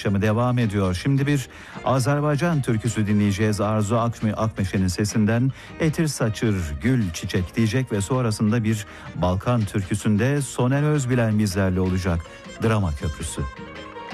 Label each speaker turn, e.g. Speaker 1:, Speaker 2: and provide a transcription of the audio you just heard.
Speaker 1: akşamı devam ediyor. Şimdi bir Azerbaycan türküsü dinleyeceğiz. Arzu Akmeşe'nin sesinden Etir Saçır Gül Çiçek diyecek ve sonrasında bir Balkan türküsünde Soner Özbilen bizlerle olacak. Drama Köprüsü.